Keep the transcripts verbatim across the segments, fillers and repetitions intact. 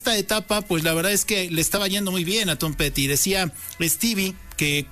esta etapa, pues la verdad es que le estaba yendo muy bien a Tom Petty. Decía Stevie que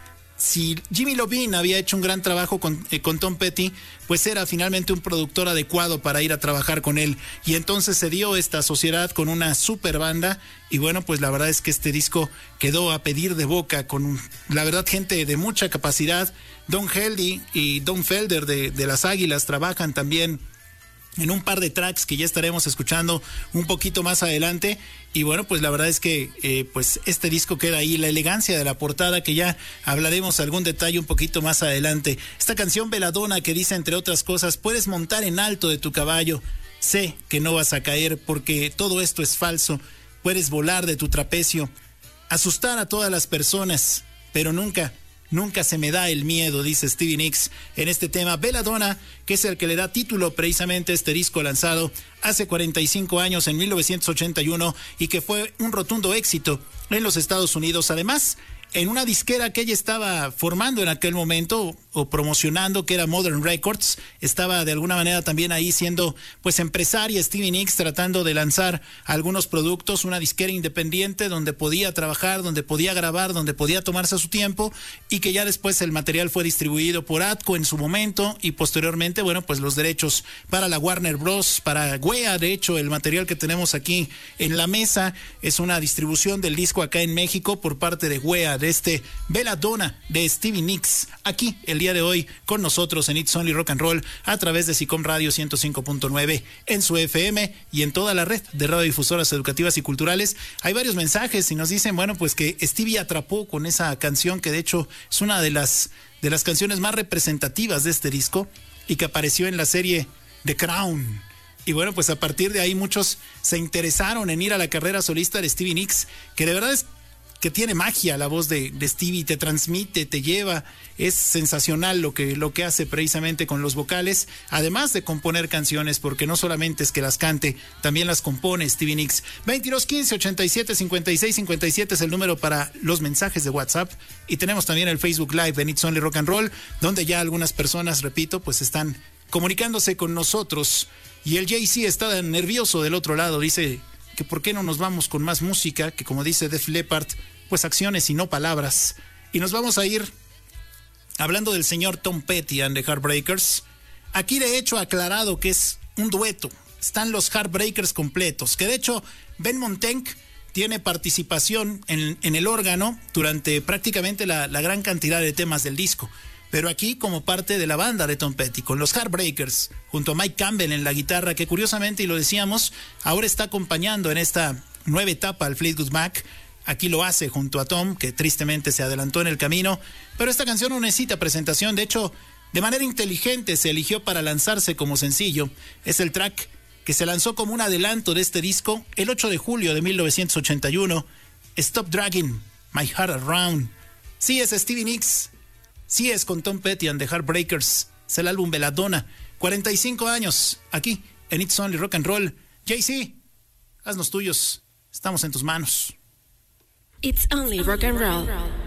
si Jimmy Iovine había hecho un gran trabajo con, eh, con Tom Petty, pues era finalmente un productor adecuado para ir a trabajar con él. Y entonces se dio esta sociedad con una super banda. Y bueno, pues la verdad es que este disco quedó a pedir de boca con, la verdad, gente de mucha capacidad. Don Henley y Don Felder de, de las Águilas trabajan también en un par de tracks que ya estaremos escuchando un poquito más adelante. Y bueno, pues la verdad es que eh, pues este disco queda ahí, la elegancia de la portada, que ya hablaremos algún detalle un poquito más adelante. Esta canción Belladonna, que dice entre otras cosas: puedes montar en alto de tu caballo, sé que no vas a caer porque todo esto es falso, puedes volar de tu trapecio, asustar a todas las personas, pero nunca Nunca se me da el miedo, dice Stevie Nicks en este tema Belladonna, que es el que le da título precisamente a este disco lanzado hace cuarenta y cinco años, en mil novecientos ochenta y uno, y que fue un rotundo éxito en los Estados Unidos. Además, en una disquera que ella estaba formando en aquel momento o promocionando, que era Modern Records, estaba de alguna manera también ahí siendo pues empresaria Stevie Nicks, tratando de lanzar algunos productos, una disquera independiente donde podía trabajar, donde podía grabar, donde podía tomarse su tiempo, y que ya después el material fue distribuido por Atco en su momento, y posteriormente, bueno, pues los derechos para la Warner Bros., para Wea. De hecho, el material que tenemos aquí en la mesa es una distribución del disco acá en México por parte de Wea, de este Belladonna de Stevie Nicks, aquí el día de hoy con nosotros en It's Only Rock and Roll a través de SICOM Radio ciento cinco punto nueve en su F M y en toda la red de radiodifusoras educativas y culturales. Hay varios mensajes y nos dicen, bueno, pues que Stevie atrapó con esa canción, que de hecho es una de las de las canciones más representativas de este disco y que apareció en la serie The Crown. Y bueno, pues a partir de ahí muchos se interesaron en ir a la carrera solista de Stevie Nicks, que de verdad es que tiene magia la voz de, de Stevie, te transmite, te lleva, es sensacional lo que, lo que hace precisamente con los vocales, además de componer canciones, porque no solamente es que las cante, también las compone Stevie Nicks. veintidós quince ochenta y siete cincuenta y seis cincuenta y siete es el número para los mensajes de WhatsApp, y tenemos también el Facebook Live en It's Only Rock and Roll, donde ya algunas personas, repito, pues están comunicándose con nosotros, y el Jay-Z está nervioso del otro lado, dice que por qué no nos vamos con más música, que como dice Def Leppard, pues acciones y no palabras. Y nos vamos a ir hablando del señor Tom Petty and the Heartbreakers. Aquí de hecho aclarado que es un dueto, están los Heartbreakers completos, que de hecho Ben Montenk tiene participación en, en el órgano durante prácticamente la, la gran cantidad de temas del disco, pero aquí como parte de la banda de Tom Petty, con los Heartbreakers, junto a Mike Campbell en la guitarra, que curiosamente, y lo decíamos, ahora está acompañando en esta nueva etapa al Fleetwood Mac. Aquí lo hace junto a Tom, que tristemente se adelantó en el camino, pero esta canción no necesita presentación. De hecho, de manera inteligente se eligió para lanzarse como sencillo. Es el track que se lanzó como un adelanto de este disco el ocho de julio de mil novecientos ochenta y uno, Stop Dragging My Heart Around. Sí es Stevie Nicks, sí es con Tom Petty and the Heartbreakers, es el álbum Belladonna, cuarenta y cinco años, aquí en It's Only Rock and Roll. Jay-Z, haznos tuyos, estamos en tus manos. It's Only Rock and Roll.